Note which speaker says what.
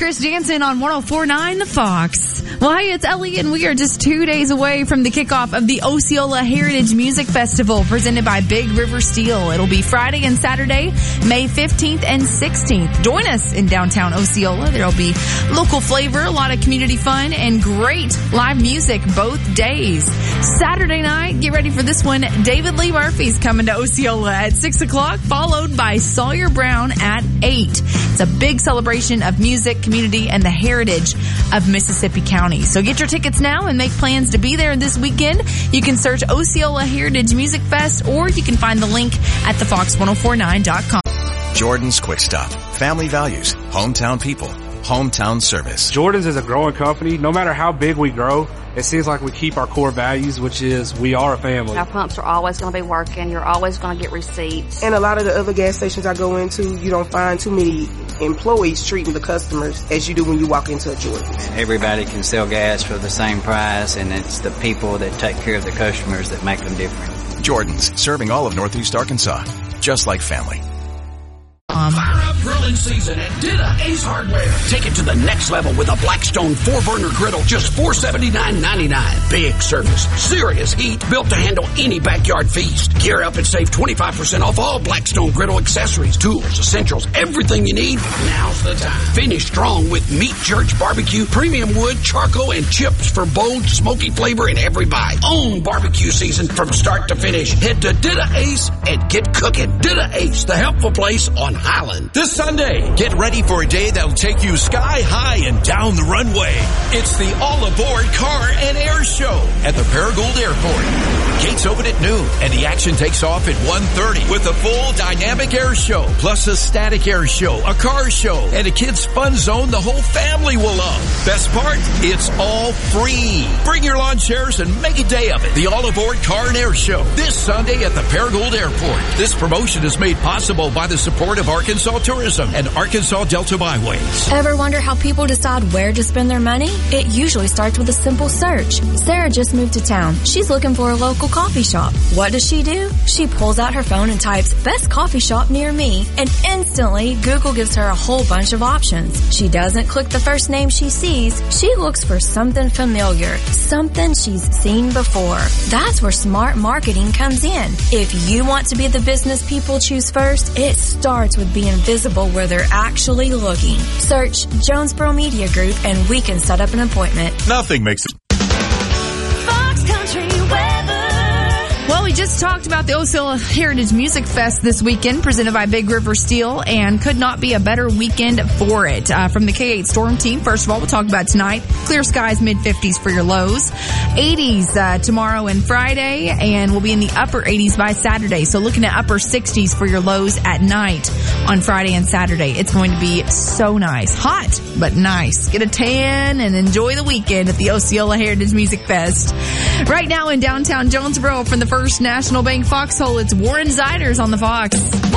Speaker 1: Chris Jansen on 104.9 The Fox. Well, hey, it's Ellie, and we are just 2 days away from the kickoff of the Osceola Heritage Music Festival presented by Big River Steel. It'll be Friday and Saturday, May 15th and 16th. Join us in downtown Osceola. There'll be local flavor, a lot of community fun, and great live music both days. Saturday night, get ready for this one. David Lee Murphy's coming to Osceola at 6 o'clock, followed by Sawyer Brown at 8. It's a big celebration of music, community, and the heritage of Mississippi County. So get your tickets now and make plans to be there this weekend. You can search Osceola Heritage Music Fest, or you can find the link at thefox1049.com.
Speaker 2: Jordan's Quick Stop. Family values, hometown people, hometown service.
Speaker 3: Jordan's is a growing company. No matter how big we grow, it seems like we keep our core values, which is we are a family.
Speaker 4: Our pumps are always going to be working. You're always going to get receipts.
Speaker 5: And a lot of the other gas stations I go into, you don't find too many employees treating the customers as you do when you walk into a Jordan's.
Speaker 6: Everybody can sell gas for the same price, and it's the people that take care of the customers that make them different.
Speaker 2: Jordan's, serving all of Northeast Arkansas, just like family.
Speaker 7: Fire up grilling season at Dita Ace Hardware. Take it to the next level with a Blackstone 4-burner griddle, just $479.99. Big service, serious heat, built to handle any backyard feast. Gear up and save 25% off all Blackstone griddle accessories, tools, essentials, everything you need. Now's the time. Finish strong with Meat Church Barbecue, premium wood, charcoal, and chips for bold, smoky flavor in every bite. Own barbecue season from start to finish. Head to Dita Ace and get cooking. Dita Ace, the helpful place on Highland.
Speaker 8: This Sunday, get ready for a day that'll take you sky high and down the runway. It's the All Aboard Car and Air Show at the Paragould Airport. Gates open at noon, and the action takes off at 1:30 with a full dynamic air show, plus a static air show, a car show, and a kids' fun zone the whole family will love. Best part, it's all free. Bring your lawn chairs and make a day of it. The All Aboard Car and Air Show this Sunday at the Paragould Airport. This promotion is made possible by the support of Arkansas Tourism and Arkansas Delta Byways.
Speaker 9: Ever wonder how people decide where to spend their money? It usually starts with a simple search. Sarah just moved to town. She's looking for a local coffee shop. What does she do? She pulls out her phone and types, "best coffee shop near me," and instantly Google gives her a whole bunch of options. She doesn't click the first name she sees. She looks for something familiar, something she's seen before. That's where smart marketing comes in. If you want to be the business people choose first, it starts with being visible where they're actually looking. Search Jonesboro Media Group and we can set up an appointment.
Speaker 8: Nothing makes it.
Speaker 1: Fox Country Weather. Well, we just talked about the Osceola Heritage Music Fest this weekend, presented by Big River Steel, and could not be a better weekend for it. From the K8 Storm Team, first of all, we'll talk about tonight. Clear skies, mid-50s for your lows. 80s tomorrow and Friday, and we'll be in the upper 80s by Saturday. So looking at upper 60s for your lows at night on Friday and Saturday. It's going to be so nice. Hot, but nice. Get a tan and enjoy the weekend at the Osceola Heritage Music Fest. Right now in downtown Jonesboro from the First National Bank Foxhole, it's Warren Ziders on the Fox.